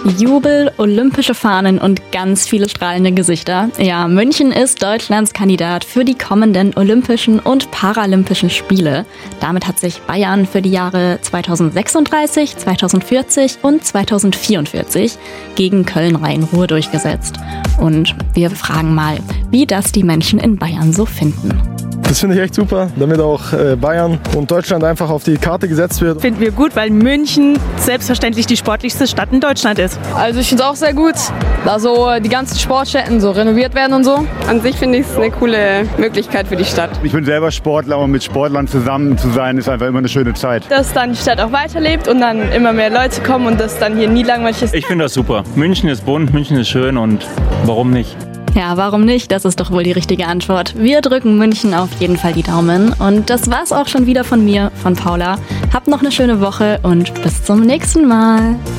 Jubel, olympische Fahnen und ganz viele strahlende Gesichter. Ja, München ist Deutschlands Kandidat für die kommenden Olympischen und Paralympischen Spiele. Damit hat sich Bayern für die Jahre 2036, 2040 und 2044 gegen Köln-Rhein-Ruhr durchgesetzt. Und wir fragen mal, wie das die Menschen in Bayern so finden. Das finde ich echt super, damit auch Bayern und Deutschland einfach auf die Karte gesetzt wird. Finden wir gut, weil München selbstverständlich die sportlichste Stadt in Deutschland ist. Also ich finde es auch sehr gut, da so die ganzen Sportstätten so renoviert werden und so. An sich finde ich es eine coole Möglichkeit für die Stadt. Ich bin selber Sportler und mit Sportlern zusammen zu sein, ist einfach immer eine schöne Zeit. Dass dann die Stadt auch weiterlebt und dann immer mehr Leute kommen und das dann hier nie langweilig ist. Ich finde das super. München ist bunt, München ist schön und warum nicht? Ja, warum nicht? Das ist doch wohl die richtige Antwort. Wir drücken München auf jeden Fall die Daumen. Und das war's auch schon wieder von mir, von Paula. Habt noch eine schöne Woche und bis zum nächsten Mal.